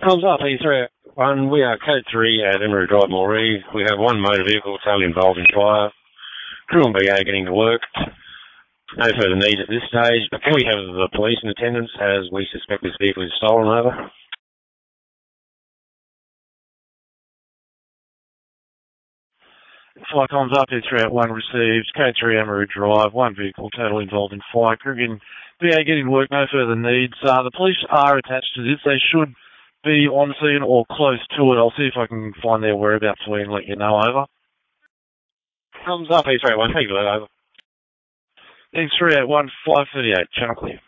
Thumbs up, E381. We are Code 3 at Emery Drive, Moree. We have one motor vehicle totally involved in fire. Crew and BA getting to work. No further needs at this stage. But can we have the police in attendance as we suspect this vehicle is stolen? Over. Flight comms up, E381 received. Code 3 Emery Drive, one vehicle totally involved in fire. Crew and BA getting to work, no further needs. The police are attached to this. They should be on scene or close to it. I'll see if I can find their whereabouts for you and let you know. Over. Thumbs up, E381. Thank you, over. E381 538, channel clear.